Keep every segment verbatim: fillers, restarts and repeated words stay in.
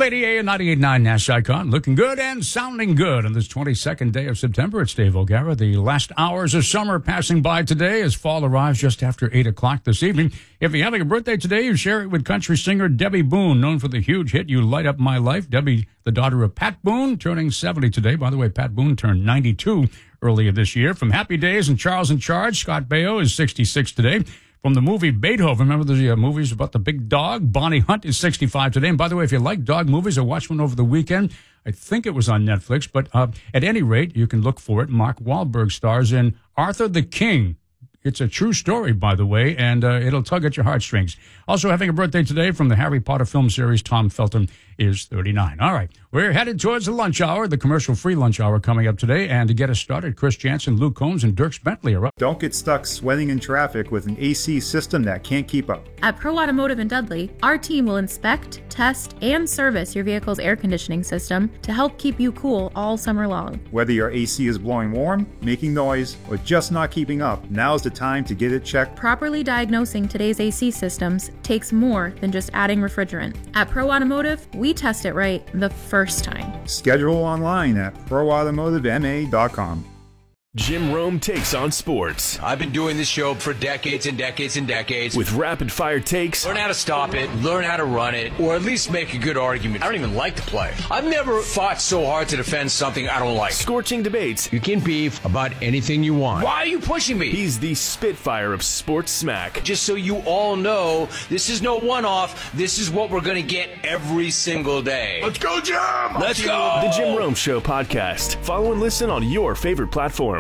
eighty A and ninety-eight point nine Nash Icon, looking good and sounding good on this twenty-second day of September. It's Dave O'Gara. The last hours of summer passing by today as fall arrives just after eight o'clock this evening. If you're having a birthday today, you share it with country singer Debbie Boone, known for the huge hit You Light Up My Life. Debbie, the daughter of Pat Boone, turning seventy today. By the way, Pat Boone turned ninety-two earlier this year. From Happy Days and Charles in Charge, Scott Baio is sixty-six today. From the movie Beethoven, remember the uh, movies about the big dog? Bonnie Hunt is sixty-five today. And by the way, if you like dog movies, I watched one over the weekend. I think it was on Netflix, but uh, at any rate, you can look for it. Mark Wahlberg stars in Arthur the King. It's a true story, by the way, and uh, it'll tug at your heartstrings. Also having a birthday today from the Harry Potter film series, Tom Felton is thirty-nine. All right, we're headed towards the lunch hour, the commercial-free lunch hour coming up today. And to get us started, Chris Jansen, Luke Combs, and Dirk Bentley are up. Don't get stuck sweating in traffic with an A C system that can't keep up. At Pro Automotive in Dudley, our team will inspect, test, and service your vehicle's air conditioning system to help keep you cool all summer long. Whether your A C is blowing warm, making noise, or just not keeping up, now's the time to get it checked. Properly diagnosing today's A C systems takes more than just adding refrigerant. At Pro Automotive, we test it right the first time. Schedule online at pro automotive m a dot com. Jim Rome takes on sports. I've been doing this show for decades and decades and decades. With rapid-fire takes. Learn how to stop it, learn how to run it, or at least make a good argument. I don't even like the play. I've never fought so hard to defend something I don't like. Scorching debates. You can beef about anything you want. Why are you pushing me? He's the Spitfire of sports smack. Just so you all know, this is no one-off. This is what we're going to get every single day. Let's go, Jim! Let's go! The Jim Rome Show podcast. Follow and listen on your favorite platform.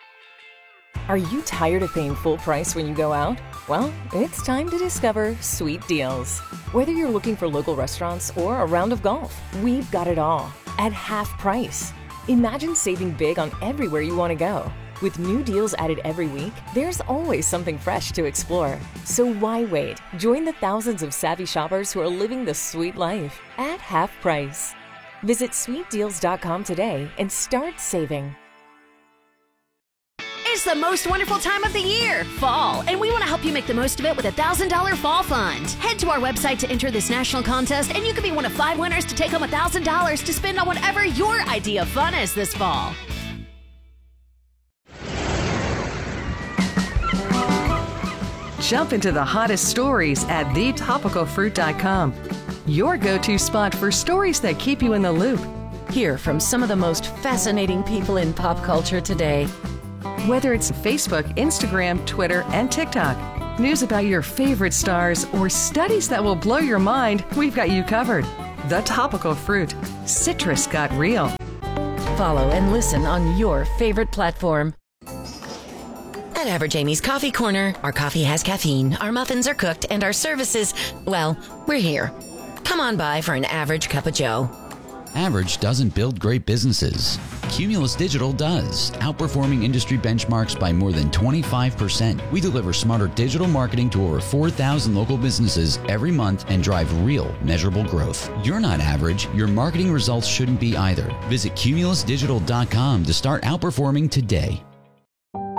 Are you tired of paying full price when you go out? Well, it's time to discover Sweet Deals. Whether you're looking for local restaurants or a round of golf, we've got it all at half price. Imagine saving big on everywhere you want to go. With new deals added every week, there's always something fresh to explore. So why wait? Join the thousands of savvy shoppers who are living the sweet life at half price. Visit sweet deals dot com today and start saving. It's the most wonderful time of the year, fall, and we want to help you make the most of it with a one thousand dollars Fall Fund. Head to our website to enter this national contest, and you could be one of five winners to take home one thousand dollars to spend on whatever your idea of fun is this fall. Jump into the hottest stories at the topical fruit dot com, your go-to spot for stories that keep you in the loop. Hear from some of the most fascinating people in pop culture today. Whether it's Facebook, Instagram, Twitter, and TikTok, news about your favorite stars, or studies that will blow your mind, we've got you covered. The Topical Fruit. Citrus got real. Follow and listen on your favorite platform. At Average Amy's Coffee Corner, our coffee has caffeine, our muffins are cooked, and our services, well, we're here. Come on by for an average cup of joe. Average doesn't build great businesses. Cumulus Digital does, outperforming industry benchmarks by more than twenty-five percent. We deliver smarter digital marketing to over four thousand local businesses every month and drive real, measurable growth. You're not average. Your marketing results shouldn't be either. Visit cumulus digital dot com to start outperforming today.